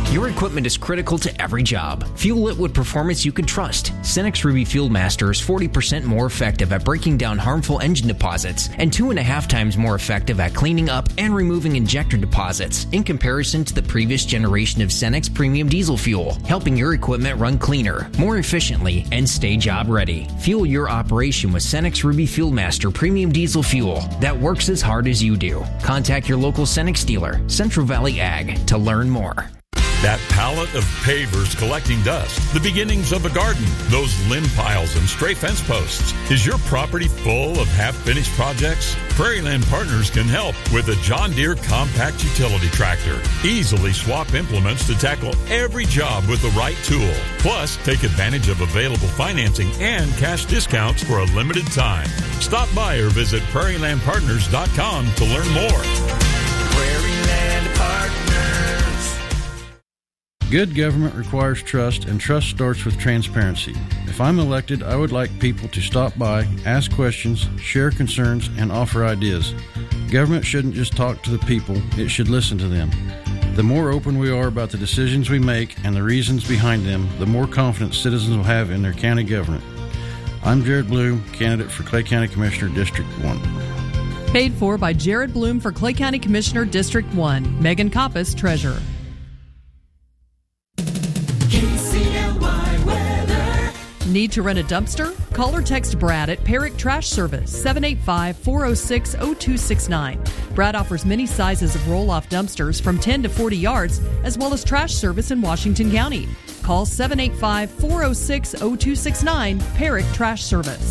Your equipment is critical to every job. Fuel it with performance you can trust. Cenex Ruby Fuel Master is 40% more effective at breaking down harmful engine deposits and 2.5 times more effective at cleaning up and removing injector deposits in comparison to the previous generation of Cenex Premium Diesel Fuel, helping your equipment run cleaner, more efficiently, and stay job ready. Fuel your operation with Cenex Ruby Fuel Master Premium Diesel Fuel that works as hard as you do. Contact your local Cenex dealer, Central Valley Ag, to learn more. That pallet of pavers collecting dust, the beginnings of a garden, those limb piles and stray fence posts. Is your property full of half-finished projects? Prairieland Partners can help with a John Deere compact utility tractor. Easily swap implements to tackle every job with the right tool. Plus, take advantage of available financing and cash discounts for a limited time. Stop by or visit prairielandpartners.com to learn more. Prairieland Partners. Good government requires trust, and trust starts with transparency. If I'm elected, I would like people to stop by, ask questions, share concerns, and offer ideas. Government shouldn't just talk to the people, it should listen to them. The more open we are about the decisions we make and the reasons behind them, the more confidence citizens will have in their county government. I'm Jared Bloom, candidate for Clay County Commissioner, District 1. Paid for by Jared Bloom for Clay County Commissioner, District 1. Megan Coppice, Treasurer. KCLY weather. Need to rent a dumpster? Call or text Brad at Perrick Trash Service, 785-406-0269. Brad offers many sizes of roll-off dumpsters from 10 to 40 yards, as well as trash service in Washington County. Call 785-406-0269, Perrick Trash Service.